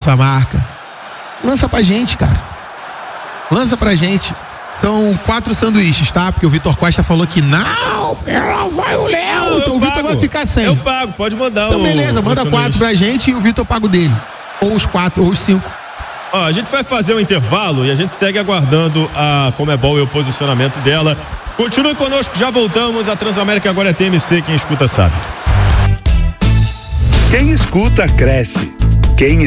sua marca. Lança pra gente, cara. Lança pra gente. São 4 sanduíches, tá? Porque o Vitor Costa falou que não vai o Léo. Então o Vitor vai ficar sem. Eu pago, pode mandar. Então beleza, manda 4 pra gente e o Vitor paga o dele. Ou os 4, ou os 5. Ó, a gente vai fazer um intervalo e a gente segue aguardando a Conmebol e o posicionamento dela. Continue conosco, já voltamos. A Transamérica agora é TMC, quem escuta sabe. Quem escuta cresce. Quem